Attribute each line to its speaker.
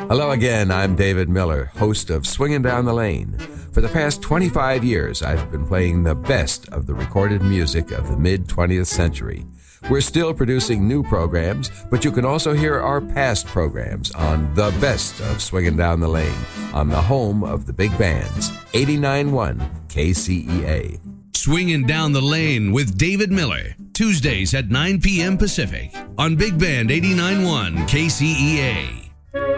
Speaker 1: Hello again, I'm David Miller, host of Swinging Down the Lane. For the past 25 years, I've been playing the best of the recorded music of the mid-20th century. We're still producing new programs, but you can also hear our past programs on the best of Swinging Down the Lane on the home of the big bands, 89.1 KCEA.
Speaker 2: Swinging Down the Lane with David Miller, Tuesdays at 9 p.m. Pacific on Big Band 89.1 KCEA.